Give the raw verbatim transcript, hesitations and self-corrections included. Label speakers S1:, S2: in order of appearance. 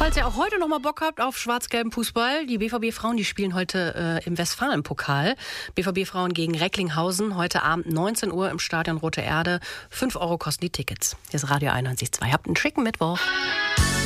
S1: Falls ihr auch heute noch mal Bock habt auf schwarz-gelben Fußball, die B V B-Frauen, die spielen heute äh, im Westfalen-Pokal. B V B-Frauen gegen Recklinghausen, heute Abend neunzehn Uhr im Stadion Rote Erde. fünf Euro kosten die Tickets. Hier ist Radio einundneunzig Komma zwei. Habt einen schicken Mittwoch.